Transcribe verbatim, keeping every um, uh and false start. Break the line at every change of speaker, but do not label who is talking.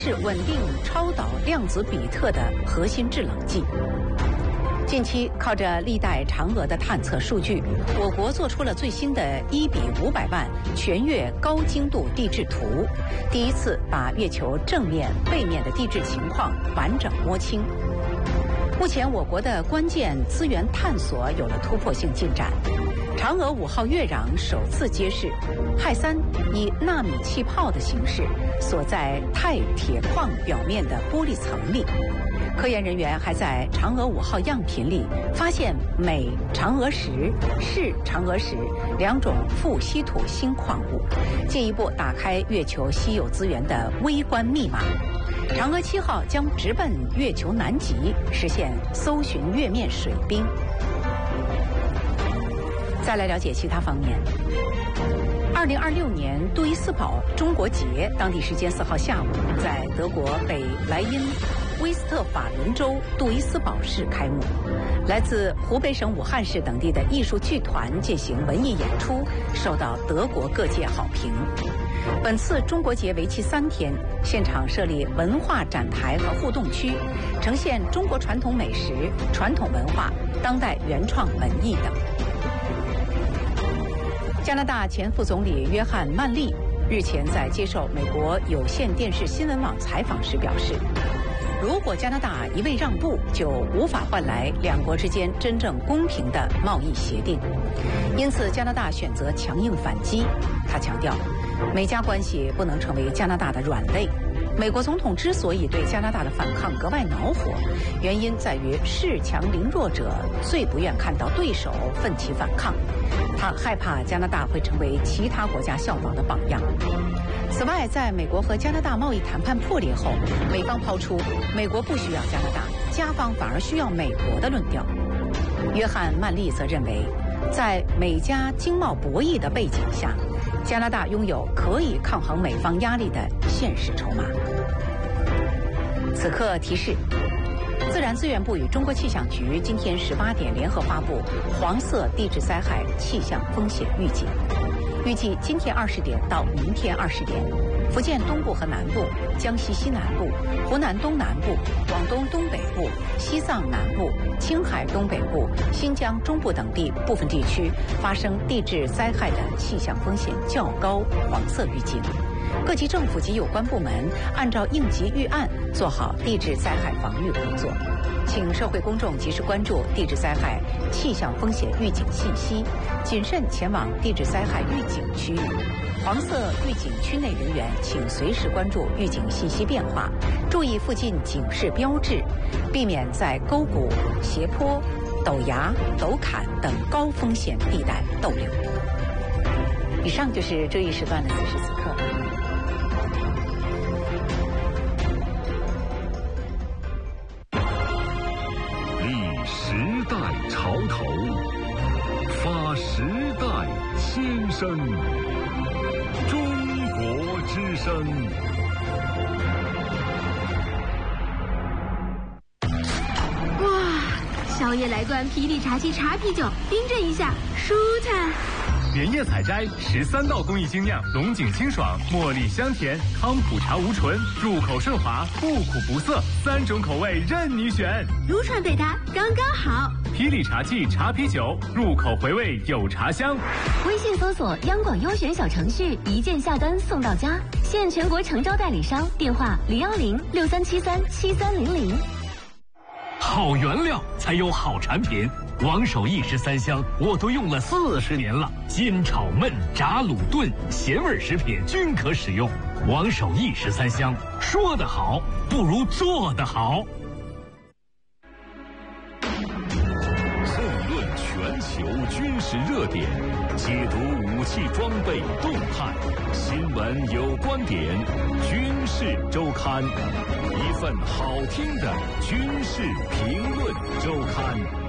是稳定超导量子比特的核心制冷剂。近期靠着历代嫦娥的探测数据，我国做出了最新的一比五百万全月高精度地质图，第一次把月球正面、背面的地质情况完整摸清。目前我国的关键资源探索有了突破性进展。嫦娥五号月壤首次揭示，氦三以纳米气泡的形式锁在钛铁矿表面的玻璃层里。科研人员还在嫦娥五号样品里发现镁嫦娥石、铯嫦娥石两种富稀土新矿物，进一步打开月球稀有资源的微观密码。嫦娥七号将直奔月球南极，实现搜寻月面水冰。再来了解其他方面。二零二六年杜伊斯堡中国节，当地时间四号下午，在德国北莱茵威斯特法伦州杜伊斯堡市开幕。来自湖北省武汉市等地的艺术剧团进行文艺演出，受到德国各界好评。本次中国节为期三天，现场设立文化展台和互动区，呈现中国传统美食、传统文化、当代原创文艺等。加拿大前副总理约翰·曼利日前在接受美国有线电视新闻网采访时表示，如果加拿大一味让步，就无法换来两国之间真正公平的贸易协定。因此，加拿大选择强硬反击。他强调，美加关系不能成为加拿大的软肋。美国总统之所以对加拿大的反抗格外恼火，原因在于恃强凌弱者最不愿看到对手奋起反抗。他害怕加拿大会成为其他国家效仿的榜样。此外，在美国和加拿大贸易谈判破裂后，美方抛出美国不需要加拿大，加方反而需要美国的论调。约翰·曼利则认为，在美加经贸博弈的背景下，加拿大拥有可以抗衡美方压力的现实筹码。此刻提示：自然资源部与中国气象局今天十八点联合发布黄色地质灾害气象风险预警。预计今天二十点到明天二十点，福建东部和南部、江西西南部、湖南东南部、广东东北部、西藏南部、青海东北部、新疆中部等地部分地区发生地质灾害的气象风险较高黄色预警。各级政府及有关部门按照应急预案做好地质灾害防御工作，请社会公众及时关注地质灾害气象风险预警信息，谨慎前往地质灾害预警区域。黄色预警区内人员请随时关注预警信息变化，注意附近警示标志，避免在沟谷、斜坡、陡崖、陡坎等高风险地带逗留。以上就是这一时段的此时此刻。
立时代潮头，发时代先声。中国之声。
哇，宵夜来罐霹雳茶七茶啤酒，冰镇一下，舒坦。
连夜采摘十三道工艺精酿，龙井清爽，茉莉香甜，康普茶无醇，入口顺滑，不苦不涩，三种口味任你选，
如串配搭，刚刚好。
霹雳茶器茶啤酒，入口回味有茶香。
微信搜索央广优选小程序，一键下单送到家，现全国诚招代理商，电话零幺零六三七三七三零零。
好原料才有好产品。王守义十三香我都用了四十年了，煎炒焖炸卤炖咸味食品均可使用。王守义十三香，说得好不如做得好。
纵论全球军事热点，解读武器装备动态，新闻有观点，军事周刊，一份好听的军事评论周刊。